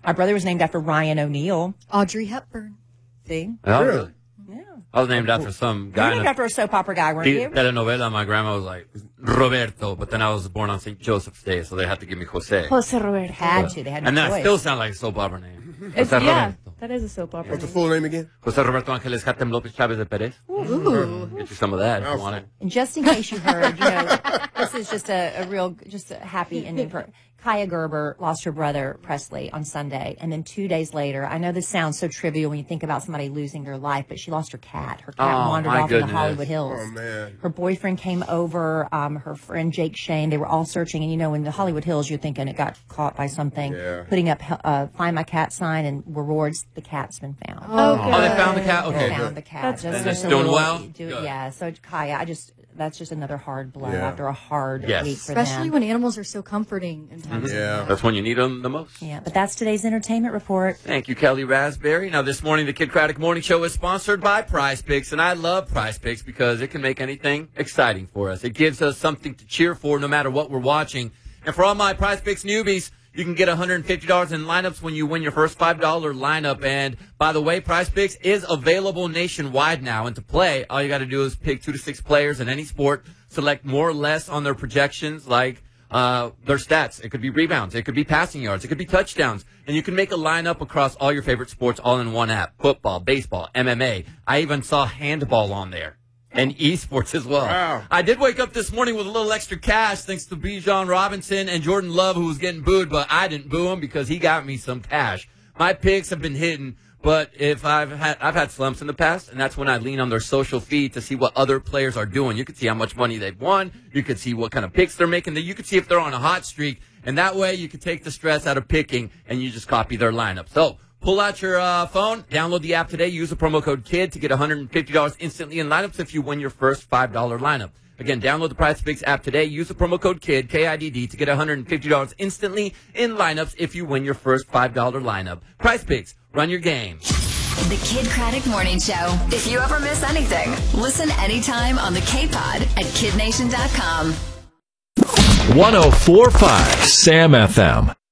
My brother was named after Ryan O'Neal. Audrey Hepburn. See? Oh, really? Yeah. I was named after some guy. You were named after a soap opera guy, weren't you? Telenovela. My grandma was like, Roberto, but then I was born on St. Joseph's Day, so they had to give me Jose. Jose Roberto. Had to. They had no And that choice. still sounds like a soap opera name. It's, Jose yeah, Roberto. that is a soap opera. What's the full name again? Jose Roberto Angeles Hatem Lopez Chavez de Perez. Ooh. Get you some of that if you want it. And just in case you heard, this is just a happy ending for Kaya Gerber lost her brother Presley on Sunday, and then 2 days later, I know this sounds so trivial when you think about somebody losing their life, but she lost her cat. Her cat wandered my off in goodness. the Hollywood Hills. Oh, man. Her boyfriend came over, her friend Jake Shane, they were all searching, and in the Hollywood Hills, you're thinking it got caught by something, putting up Find My Cat sign and rewards, the cat's been found. Oh, they found the cat? They Okay, found good. the cat. And Just it's a doing little- well? do- yeah, so Kaya, that's just another hard blow Yeah. after a hard Yes. week for Especially them. when animals are so comforting in times. Yeah. That's when you need them the most. Yeah, but that's today's entertainment report. Thank you, Kelly Raspberry. Now, this morning, the Kid Craddock Morning Show is sponsored by Prize Picks, and I love Prize Picks because it can make anything exciting for us. It gives us something to cheer for no matter what we're watching. And for all my Prize Picks newbies, you can get $150 in lineups when you win your first $5 lineup. And by the way, Prize Picks is available nationwide now. And to play, all you got to do is pick 2 to 6 players in any sport, select more or less on their projections, like their stats. It could be rebounds. It could be passing yards. It could be touchdowns. And you can make a lineup across all your favorite sports all in one app. Football, baseball, MMA. I even saw handball on there. And esports as well. Wow. I did wake up this morning with a little extra cash thanks to Bijan Robinson and Jordan Love, who was getting booed, but I didn't boo him because he got me some cash. My picks have been hidden, but if I've had slumps in the past, and that's when I lean on their social feed to see what other players are doing. You can see how much money they've won. You can see what kind of picks they're making. You can see if they're on a hot streak, and that way you can take the stress out of picking and you just copy their lineup. So pull out your phone, download the app today, use the promo code KID to get $150 instantly in lineups if you win your first $5 lineup. Again, download the Prize Picks app today, use the promo code KID, K-I-D-D, to get $150 instantly in lineups if you win your first $5 lineup. Prize Picks, run your game. The Kid Craddock Morning Show. If you ever miss anything, listen anytime on the K-Pod at KidNation.com. 104.5 Sam FM.